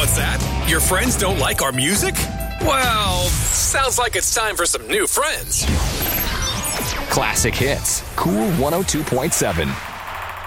What's that? Your friends don't like our music? Well, sounds like it's time for some new friends. Classic Hits. Cool 102.7.